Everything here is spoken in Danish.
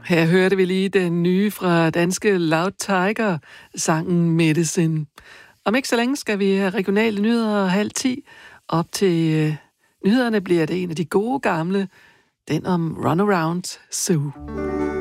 Her hørte vi lige den nye fra danske Loud Tiger, sangen Medicine. Om ikke så længe skal vi have regionale nyheder 9:30. Op til nyhederne bliver det en af de gode gamle, den om Runaround Zoo.